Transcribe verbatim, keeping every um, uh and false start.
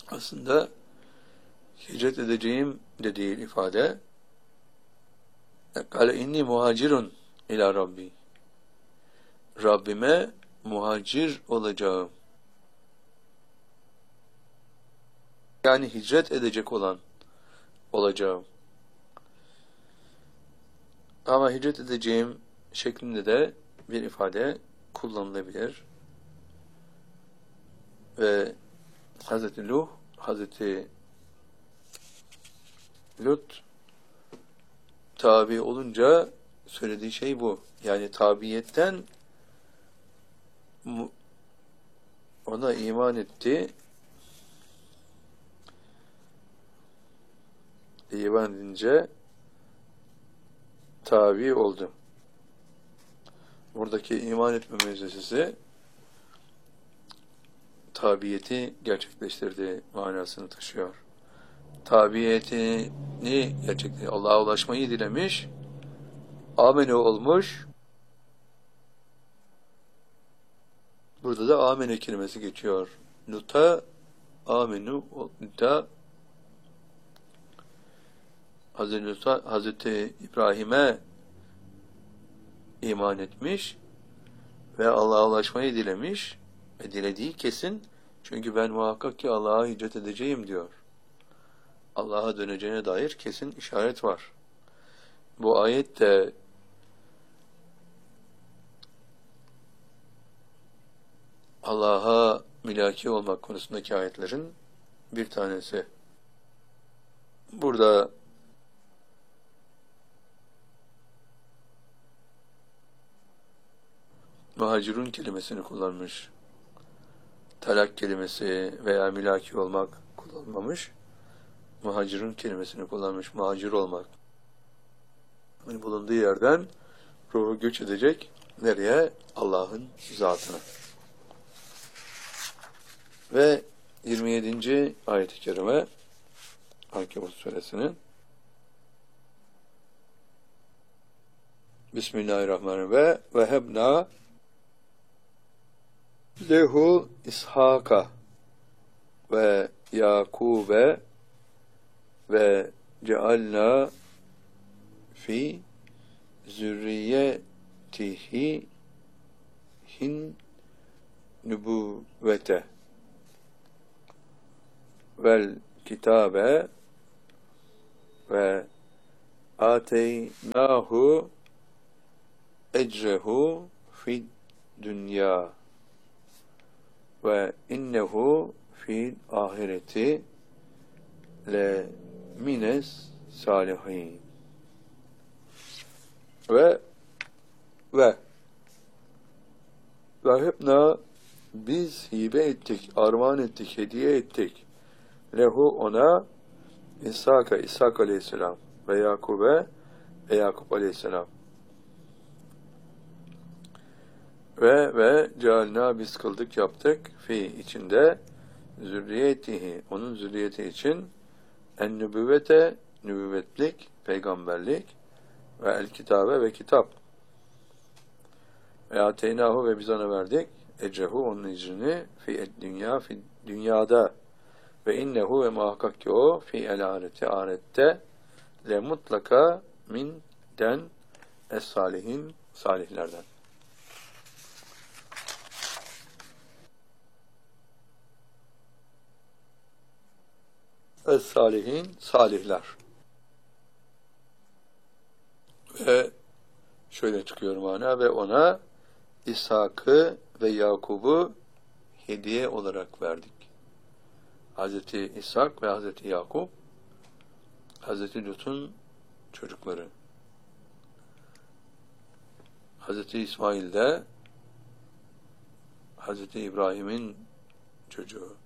Aslında hicret edeceğim dediği ifade kâle inni muhacirun ila Rabbi. Rabbime muhacir olacağım. Yani hicret edecek olan olacağım. Ama hicret edeceğim şeklinde de bir ifade kullanılabilir. Ve Hazreti Nuh, Hazreti Lut tabi olunca söylediği şey bu. Yani tabiyetten ona iman etti. İman edince tabi oldu. Buradaki iman etme mevzesi tabiyeti gerçekleştirdiği manasını taşıyor. Tabiyetini gerçekleştirdi. Allah'a ulaşmayı dilemiş, amene olmuş. Burada da amene kelimesi geçiyor. Lut'a amenu, Lut'a Hazreti Lut'a, Hazreti İbrahim'e iman etmiş ve Allah'a ulaşmayı dilemiş ve dilediği kesin, çünkü ben muhakkak ki Allah'a hicret edeceğim diyor. Allah'a döneceğine dair kesin işaret var. Bu ayet de Allah'a mülaki olmak konusundaki ayetlerin bir tanesi. Burada muhacirun kelimesini kullanmış. Talak kelimesi veya mülaki olmak kullanmamış. Muhacirun kelimesini kullanmış. Muhacir olmak. Yani bulunduğu yerden ruhu göç edecek. Nereye? Allah'ın zatına. Ve yirmi yedinci ayet-i kerime Ankebut suresinin Bismillahirrahmanirrahim. Ve vehebna lehu İshaka ve Yakube ve cealna fi zürriyetihi hin nübüvvete vel kitabe ve ateynahu ecrehu fid dünya ve innehu fil ahireti le mines salihin. Ve ve ve hepna biz hibe ettik, armağan ettik, hediye ettik. Lehu ona İshak'a, İshak aleyhisselam ve Yakub'e ve Yakup aleyhisselam. Ve ve cealna biz kıldık yaptık fi içinde zürriyetihi onun zürriyeti için en nübüvvete nübüvvetlik, peygamberlik ve el kitabe ve kitap ve ateynahu ve biz ona verdik ecrehu onun icrini fi dünya fi dünyada ve innehu ve muhakkak ki o fi el ahireti ahirette le mutlaka min den es salihin salihlerden. Es-salihin, salihler. Ve şöyle çıkıyor mana ve ona İshak'ı ve Yakub'u hediye olarak verdik. Hazreti İshak ve Hazreti Yakup, Hazreti Lut'un çocukları. Hazreti İsmail de Hazreti İbrahim'in çocuğu.